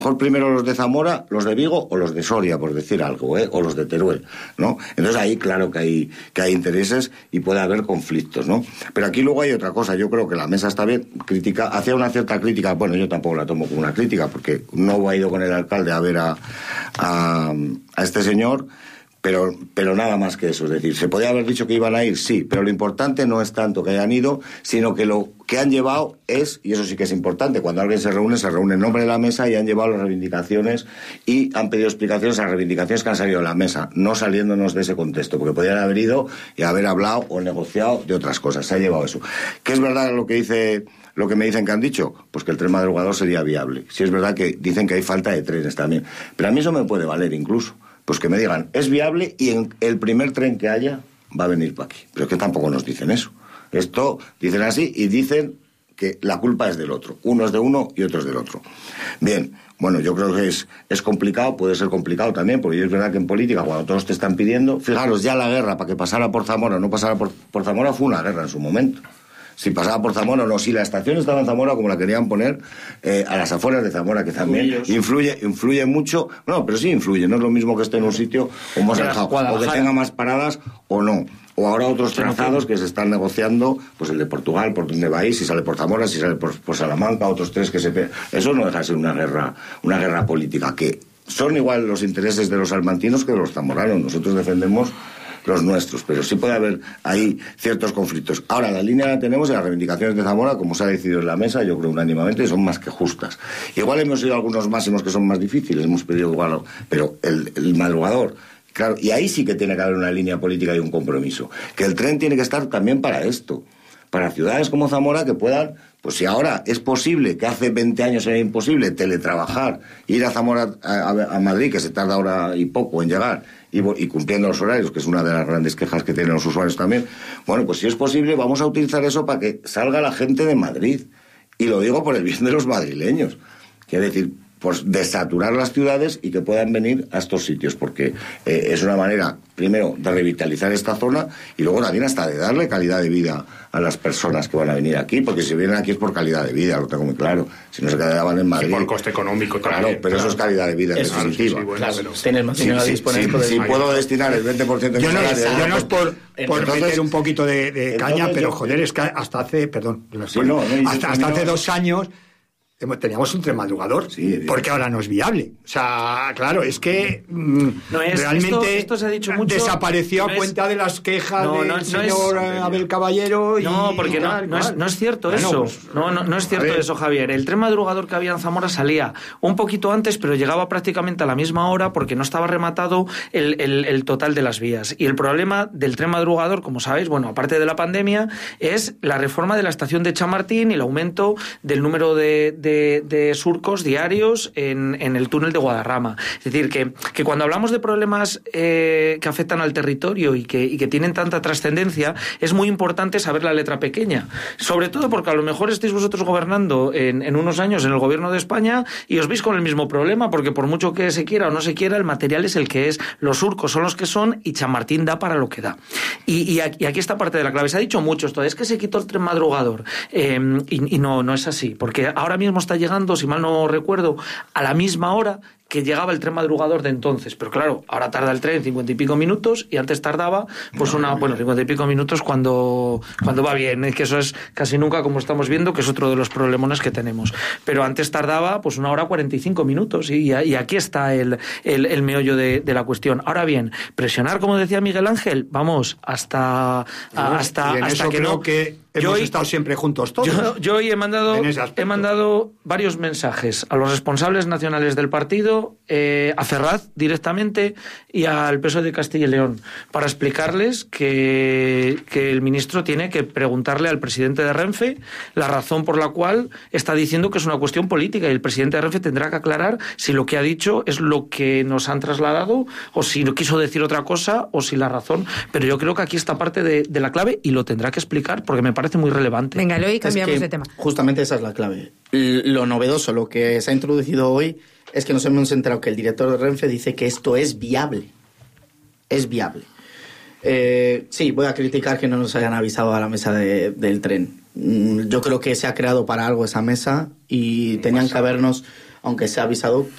mejor primero los de Zamora, los de Vigo o los de Soria, por decir algo, o los de Teruel, ¿no? Entonces ahí claro que hay intereses y puede haber conflictos, ¿no? Pero aquí luego hay otra cosa. Yo creo que la mesa está bien, hacía una cierta crítica. Bueno, yo tampoco la tomo como una crítica porque no ha ido con el alcalde a ver a este señor. Pero nada más que eso, es decir, ¿se podía haber dicho que iban a ir? Sí, pero lo importante no es tanto que hayan ido, sino que lo que han llevado es, y eso sí que es importante, cuando alguien se reúne en nombre de la mesa y han llevado las reivindicaciones y han pedido explicaciones a las reivindicaciones que han salido de la mesa, no saliéndonos de ese contexto, porque podrían haber ido y haber hablado o negociado de otras cosas, se ha llevado eso. ¿Qué es verdad lo que me dicen que han dicho? Pues que el tren madrugador sería viable. Sí es verdad que dicen que hay falta de trenes también, pero a mí eso me puede valer incluso. Pues que me digan, es viable y en el primer tren que haya va a venir para aquí. Pero es que tampoco nos dicen eso. Esto dicen así y dicen que la culpa es del otro. Uno es de uno y otro es del otro. Bien, bueno, yo creo que es complicado, puede ser complicado también, porque es verdad que en política, cuando todos te están pidiendo, fijaros, ya la guerra para que pasara por Zamora o no pasara por Zamora fue una guerra en su momento. Si pasaba por Zamora o no, si la estación estaba en Zamora como la querían poner a las afueras de Zamora, que también influye mucho. No, pero sí influye, no es lo mismo que esté en un sitio o más alejado, o que tenga más paradas o no. O ahora otros trazados que se están negociando, pues el de Portugal, por donde va a ir, si sale por Zamora, si sale por Salamanca, otros tres que se... Eso no deja de ser una guerra política, que son igual los intereses de los salmantinos que de los zamoranos. Nosotros defendemos los nuestros, pero sí puede haber ahí ciertos conflictos. Ahora, la línea la tenemos en las reivindicaciones de Zamora, como se ha decidido en la mesa, yo creo unánimemente, son más que justas. Igual hemos ido a algunos máximos que son más difíciles, hemos pedido igual, pero el madrugador, claro, y ahí sí que tiene que haber una línea política y un compromiso. Que el tren tiene que estar también para esto, para ciudades como Zamora que puedan, pues si ahora es posible, que hace 20 años era imposible, teletrabajar, ir a Zamora a Madrid, que se tarda hora y poco en llegar, y cumpliendo los horarios, que es una de las grandes quejas que tienen los usuarios también. Bueno, pues si es posible, vamos a utilizar eso para que salga la gente de Madrid. Y lo digo por el bien de los madrileños. Quiere decir, pues desaturar las ciudades y que puedan venir a estos sitios, porque es una manera, primero, de revitalizar esta zona y luego también hasta de darle calidad de vida a las personas que van a venir aquí, porque si vienen aquí es por calidad de vida, lo tengo muy claro. Si no se quedaban en Madrid... Y por coste económico también. Claro, pero eso es calidad de vida, en definitiva. Sí, bueno, tener más dinero disponible. Si puedo destinar el 20% de yo no es por entonces, meter un poquito de caña, pero joder, es que hasta hace... Perdón. Hasta hace 2 años... teníamos un tren madrugador, porque ahora no es viable. O sea, claro, es que realmente esto se ha dicho mucho, desapareció a cuenta de las quejas del señor Abel Caballero. No, porque no es cierto eso. No es cierto eso, Javier. El tren madrugador que había en Zamora salía un poquito antes, pero llegaba prácticamente a la misma hora porque no estaba rematado el total de las vías. Y el problema del tren madrugador, como sabéis, bueno, aparte de la pandemia, es la reforma de la estación de Chamartín y el aumento del número de surcos diarios en el túnel de Guadarrama. Es decir, que cuando hablamos de problemas que afectan al territorio y que tienen tanta trascendencia, es muy importante saber la letra pequeña. Sobre todo porque a lo mejor estéis vosotros gobernando en unos años en el gobierno de España y os veis con el mismo problema, porque por mucho que se quiera o no se quiera, el material es el que es, los surcos son los que son y Chamartín da para lo que da. Y aquí está parte de la clave. Se ha dicho mucho esto, es que se quitó el tren madrugador. Y no es así, porque ahora mismo está llegando, si mal no recuerdo, a la misma hora que llegaba el tren madrugador de entonces. Pero claro, ahora tarda el tren 50 y pico minutos y antes tardaba pues 50 y pico minutos cuando va bien, que eso es casi nunca, como estamos viendo, que es otro de los problemones que tenemos. Pero antes tardaba pues 1 hora 45 minutos y aquí está el meollo de la cuestión. Ahora bien, presionar, como decía Miguel Ángel, vamos, hasta que no... que hemos estado siempre juntos todos. Yo hoy he mandado varios mensajes a los responsables nacionales del partido, a Ferraz directamente y al PSOE de Castilla y León, para explicarles que el ministro tiene que preguntarle al presidente de Renfe la razón por la cual está diciendo que es una cuestión política, y el presidente de Renfe tendrá que aclarar si lo que ha dicho es lo que nos han trasladado o si no quiso decir otra cosa o si la razón. Pero yo creo que aquí está parte de la clave y lo tendrá que explicar porque me parece muy relevante. Venga, Eloy, cambiamos de tema. Justamente esa es la clave. Lo novedoso, lo que se ha introducido hoy, es que nos hemos enterado que el director de Renfe dice que esto es viable. Es viable. Sí, voy a criticar que no nos hayan avisado a la mesa del tren. Yo creo que se ha creado para algo esa mesa y tenían que habernos, aunque se ha avisado,